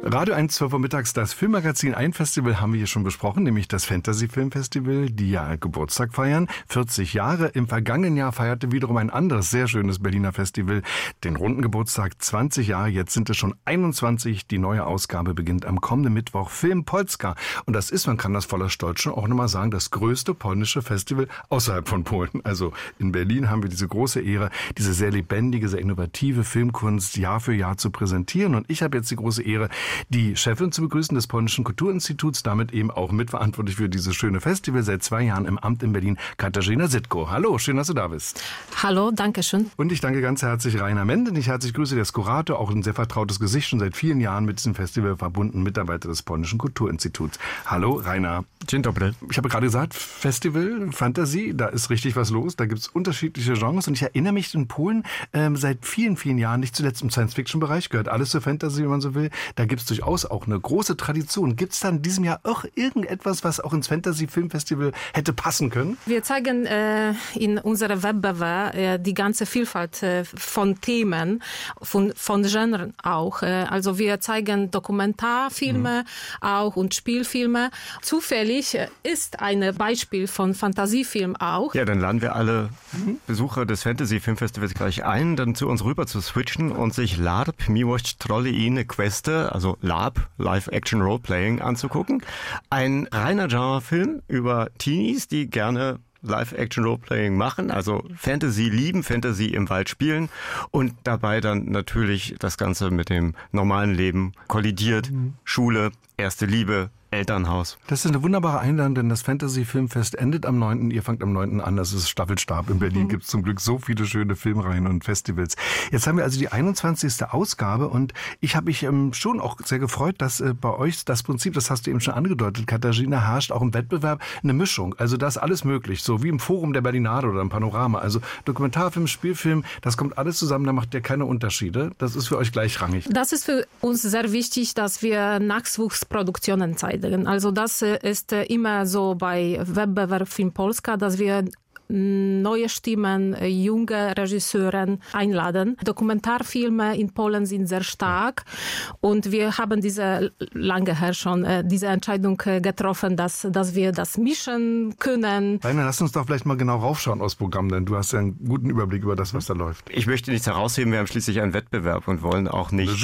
Radio 1, 12 Uhr mittags, das Filmmagazin. Ein Festival haben wir hier schon besprochen, nämlich das Fantasy Filmfestival, die ja Geburtstag feiern. 40 Jahre. Im vergangenen Jahr feierte wiederum ein anderes sehr schönes Berliner Festival den runden Geburtstag. 20 Jahre, jetzt sind es schon 21. Die neue Ausgabe beginnt am kommenden Mittwoch. Film Polska. Und das ist, man kann das voller Stolz schon auch nochmal sagen, das größte polnische Festival außerhalb von Polen. Also in Berlin haben wir diese große Ehre, diese sehr lebendige, sehr innovative Filmkunst Jahr für Jahr zu präsentieren. Und ich habe jetzt die große Ehre, die Chefin zu begrüßen des Polnischen Kulturinstituts, damit eben auch mitverantwortlich für dieses schöne Festival, seit 2 Jahren im Amt in Berlin, Katarzyna Sitko. Hallo, schön, dass du da bist. Hallo, danke schön. Und ich danke ganz herzlich Rainer Menden. Ich herzlich grüße der Skurator, auch ein sehr vertrautes Gesicht, schon seit vielen Jahren mit diesem Festival verbunden, Mitarbeiter des Polnischen Kulturinstituts. Hallo, Rainer. Dzień dobry. Ich habe gerade gesagt, Festival, Fantasy, da ist richtig was los. Da gibt es unterschiedliche Genres. Und ich erinnere mich in Polen seit vielen, vielen Jahren, nicht zuletzt im Science-Fiction-Bereich, gehört alles zur Fantasy, wenn man so will. Da gibt es durchaus auch eine große Tradition. Gibt es da in diesem Jahr auch irgendetwas, was auch ins Fantasy-Filmfestival hätte passen können? Wir zeigen in unserer Wettbewerb die ganze Vielfalt von Themen, von Genren auch. Also wir zeigen Dokumentarfilme auch und Spielfilme. Zufällig ist ein Beispiel von Fantasiefilm auch. Ja, dann laden wir alle Besucher des Fantasy-Filmfestivals gleich ein, dann zu uns rüber zu switchen und sich LARP, Miłość Trolle Ine Queste, also LARP, Live-Action-Role-Playing, anzugucken. Ein reiner Genrefilm über Teenies, die gerne Live-Action-Role-Playing machen, also Fantasy lieben, Fantasy im Wald spielen und dabei dann natürlich das Ganze mit dem normalen Leben kollidiert. Schule, erste Liebe, Elternhaus. Das ist eine wunderbare Einladung, denn das Fantasy-Filmfest endet am 9. Ihr fangt am 9. an. Das ist Staffelstab. In Berlin gibt es zum Glück so viele schöne Filmreihen und Festivals. Jetzt haben wir also die 21. Ausgabe und ich habe mich schon auch sehr gefreut, dass bei euch das Prinzip, das hast du eben schon angedeutet, Katarzyna, herrscht auch im Wettbewerb eine Mischung. Also da ist alles möglich, so wie im Forum der Berlinade oder im Panorama. Also Dokumentarfilm, Spielfilm, das kommt alles zusammen, da macht ihr keine Unterschiede. Das ist für euch gleichrangig. Das ist für uns sehr wichtig, dass wir Nachwuchsproduktionen zeigen. Also das ist immer so bei Wettbewerb Film Polska, dass wir neue Stimmen, junge Regisseure einladen. Dokumentarfilme in Polen sind sehr stark und wir haben lange her schon diese Entscheidung getroffen, dass wir das mischen können. Rainer, lass uns doch vielleicht mal genau raufschauen aus Programm, denn du hast ja einen guten Überblick über das, was da läuft. Ich möchte nichts herausheben, wir haben schließlich einen Wettbewerb und wollen auch nicht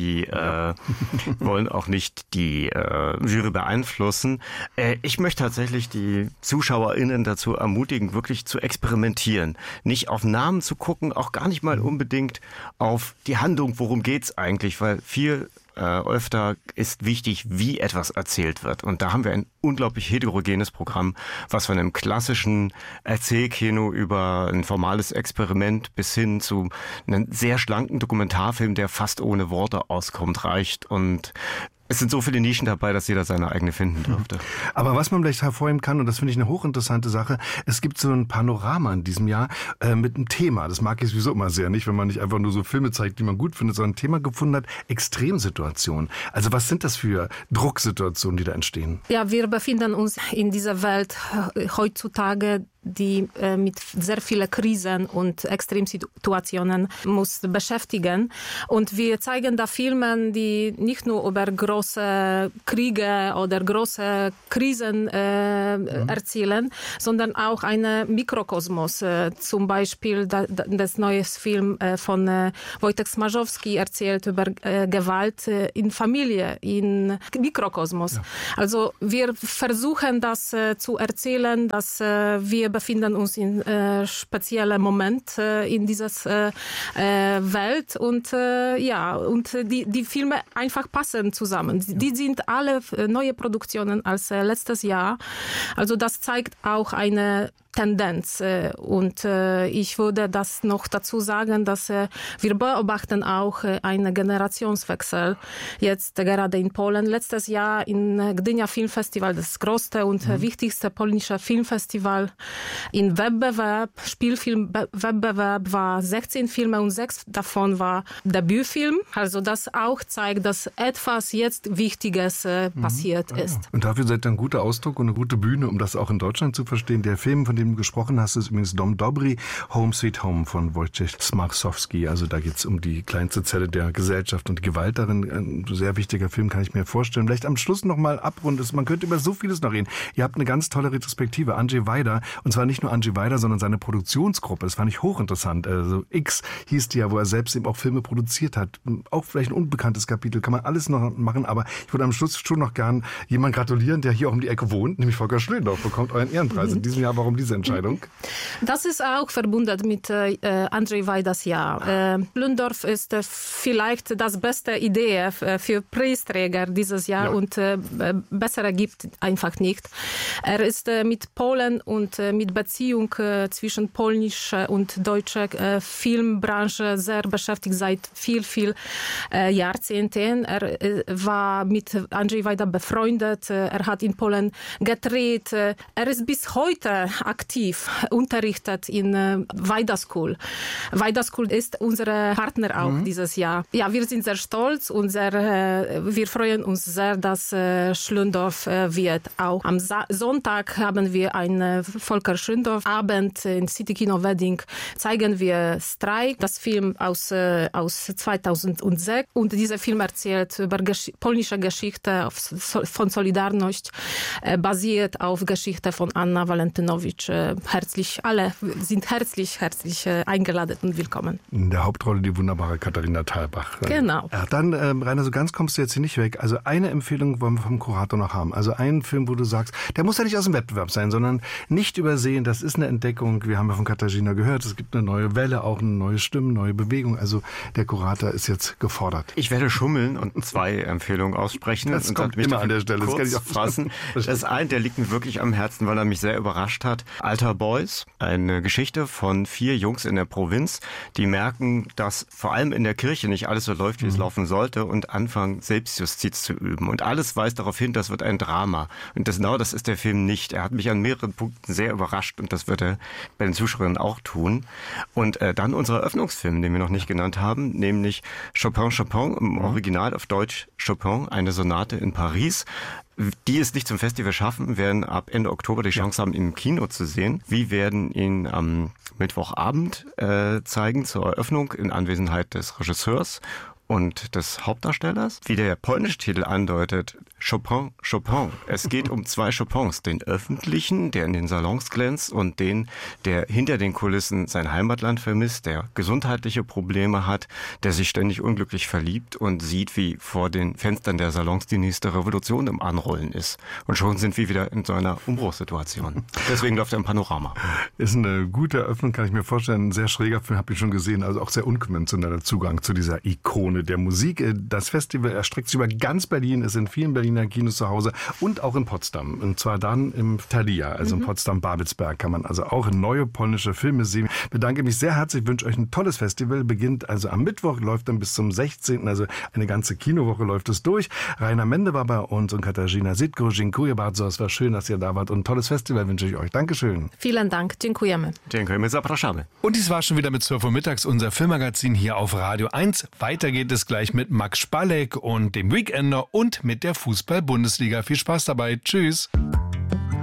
die Jury beeinflussen. Ich möchte tatsächlich die ZuschauerInnen dazu ermutigen, wirklich zu experimentieren. Nicht auf Namen zu gucken, auch gar nicht mal unbedingt auf die Handlung, worum geht's eigentlich, weil viel öfter ist wichtig, wie etwas erzählt wird. Und da haben wir ein unglaublich heterogenes Programm, was von einem klassischen Erzählkino über ein formales Experiment bis hin zu einem sehr schlanken Dokumentarfilm, der fast ohne Worte auskommt, reicht. Und es sind so viele Nischen dabei, dass jeder seine eigene finden dürfte. Aber was man vielleicht hervorheben kann, und das finde ich eine hochinteressante Sache, es gibt so ein Panorama in diesem Jahr mit einem Thema. Das mag ich sowieso immer sehr nicht, wenn man nicht einfach nur so Filme zeigt, die man gut findet, sondern ein Thema gefunden hat, Extremsituationen. Also was sind das für Drucksituationen, die da entstehen? Ja, wir befinden uns in dieser Welt heutzutage, die mit sehr vielen Krisen und Extremsituationen muss beschäftigen. Und wir zeigen da Filme, die nicht nur über große Kriege oder große Krisen erzählen, sondern auch einen Mikrokosmos. Zum Beispiel das neue Film von Wojtek Smarzowski erzählt über Gewalt in Familie, in Mikrokosmos. Ja. Also wir versuchen das zu erzählen, dass wir befinden uns in speziellen Moment in dieser Welt und und die Filme einfach passen zusammen. Die sind alle neue Produktionen als letztes Jahr. Also das zeigt auch eine Tendenz. Und ich würde das noch dazu sagen, dass wir beobachten auch einen Generationswechsel jetzt gerade in Polen. Letztes Jahr in Gdynia Filmfestival, das größte und wichtigste polnische Filmfestival, in Wettbewerb, Spielfilmwettbewerb war 16 Filme und 6 davon war Debütfilm. Also das auch zeigt, dass etwas jetzt Wichtiges passiert ist. Und dafür seid ihr ein guter Ausdruck und eine gute Bühne, um das auch in Deutschland zu verstehen. Der Film, von dem Film gesprochen hast, ist übrigens Dom Dobry, Home Sweet Home von Wojciech Smarzowski. Also da geht es um die kleinste Zelle der Gesellschaft und die Gewalt darin. Ein sehr wichtiger Film, kann ich mir vorstellen. Vielleicht am Schluss nochmal abrunden. Man könnte über so vieles noch reden. Ihr habt eine ganz tolle Retrospektive. Andrzej Wajda, und zwar nicht nur Andrzej Wajda, sondern seine Produktionsgruppe. Das fand ich hochinteressant. Also X hieß die ja, wo er selbst eben auch Filme produziert hat. Auch vielleicht ein unbekanntes Kapitel, kann man alles noch machen. Aber ich würde am Schluss schon noch gern jemand gratulieren, der hier auch um die Ecke wohnt, nämlich Volker Schlöndorff, bekommt euren Ehrenpreis in diesem Jahr. Warum diese Entscheidung? Das ist auch verbunden mit Andrzej Wajdas Jahr. Schlöndorff ist vielleicht das beste Idee für Preisträger dieses Jahr und bessere gibt einfach nicht. Er ist mit Polen und mit Beziehung zwischen polnischer und deutscher Filmbranche sehr beschäftigt seit viel Jahrzehnten. Er war mit Andrzej Wajda befreundet. Er hat in Polen gedreht. Er ist bis heute aktiv, unterrichtet in Wajda School. Wajda School ist unser Partner auch dieses Jahr. Ja, wir sind sehr stolz und wir freuen uns sehr, dass Schlöndorff wird. Auch am Sonntag haben wir einen Volker Schlöndorff-Abend in City Kino Wedding. Zeigen wir Streik, das Film aus 2006. Und dieser Film erzählt über polnische Geschichte von Solidarność, basiert auf Geschichte von Anna Walentynowicz. Alle sind herzlich eingeladen und willkommen. In der Hauptrolle die wunderbare Katharina Thalbach. Genau. Ja, dann, Rainer, so ganz kommst du jetzt hier nicht weg. Also eine Empfehlung wollen wir vom Kurator noch haben. Also einen Film, wo du sagst, der muss ja nicht aus dem Wettbewerb sein, sondern nicht übersehen, das ist eine Entdeckung. Wir haben ja von Katharina gehört, es gibt eine neue Welle, auch eine neue Stimme, neue Bewegung. Also der Kurator ist jetzt gefordert. Ich werde schummeln und 2 Empfehlungen aussprechen. Das und kommt mich immer an der Stelle. Das kann ich auch fassen. Das ist ein, der liegt mir wirklich am Herzen, weil er mich sehr überrascht hat. Alter Boys, eine Geschichte von 4 Jungs in der Provinz, die merken, dass vor allem in der Kirche nicht alles so läuft, wie es laufen sollte, und anfangen, Selbstjustiz zu üben. Und alles weist darauf hin, das wird ein Drama. Und das ist der Film nicht. Er hat mich an mehreren Punkten sehr überrascht und das wird er bei den Zuschauern auch tun. Und dann unser Eröffnungsfilm, den wir noch nicht genannt haben, nämlich Chopin im Original auf Deutsch Chopin, eine Sonate in Paris. Die es nicht zum Festival schaffen, werden ab Ende Oktober die Chance haben, ihn im Kino zu sehen. Wir werden ihn am Mittwochabend zeigen zur Eröffnung in Anwesenheit des Regisseurs und des Hauptdarstellers. Wie der polnische Titel andeutet, Chopin. Es geht um 2 Chopins, den öffentlichen, der in den Salons glänzt, und den, der hinter den Kulissen sein Heimatland vermisst, der gesundheitliche Probleme hat, der sich ständig unglücklich verliebt und sieht, wie vor den Fenstern der Salons die nächste Revolution im Anrollen ist. Und schon sind wir wieder in so einer Umbruchssituation. Deswegen läuft er im Panorama. Ist eine gute Eröffnung, kann ich mir vorstellen. Ein sehr schräger Film, habe ich schon gesehen. Also auch sehr unkonventioneller Zugang zu dieser Ikone der Musik. Das Festival erstreckt sich über ganz Berlin, ist in vielen Berliner Kinos zu Hause und auch in Potsdam. Und zwar dann im Thalia, also in Potsdam-Babelsberg, kann man also auch neue polnische Filme sehen. Ich bedanke mich sehr herzlich, wünsche euch ein tolles Festival. Beginnt also am Mittwoch, läuft dann bis zum 16., also eine ganze Kinowoche läuft es durch. Rainer Mende war bei uns und Katarzyna Sitko. Dziękuję bardzo. Es war schön, dass ihr da wart und ein tolles Festival wünsche ich euch. Dankeschön. Vielen Dank. Dziękujemy. Dziękujemy, zapraszamy. Und dies war schon wieder mit 12 Uhr mittags unser Filmmagazin hier auf Radio 1. Weiter geht es gleich mit Max Spalek und dem Weekender und mit der Fußball-Bundesliga. Viel Spaß dabei. Tschüss.